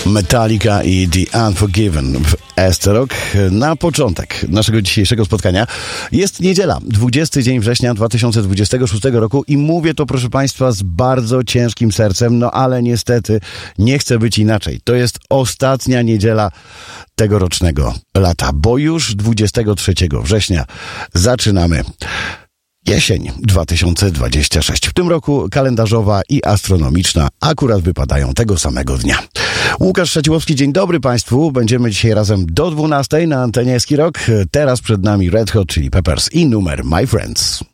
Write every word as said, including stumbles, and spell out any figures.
Metallica i The Unforgiven w Esther Rock. Na początek naszego dzisiejszego spotkania jest niedziela, dwudziesty dzień września dwa tysiące dwudziestego szóstego roku i mówię to, proszę Państwa, z bardzo ciężkim sercem, no ale niestety nie chce być inaczej. To jest ostatnia niedziela tegorocznego lata, bo już dwudziestego trzeciego września zaczynamy jesień dwa tysiące dwudziesty szósty. W tym roku kalendarzowa i astronomiczna akurat wypadają tego samego dnia. Łukasz Szaciłowski, dzień dobry Państwu. Będziemy dzisiaj razem do dwunastej na antenie Ski Rock. Teraz przed nami Red Hot Chili Peppers i numer My Friends.